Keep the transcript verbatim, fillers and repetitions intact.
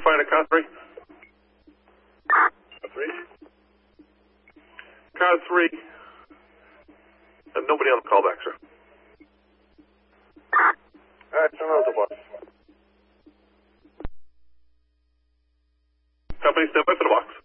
find a car three. Car three? Car three. And nobody on the callback, sir. All right, turn over the box. Company, stand by for the box.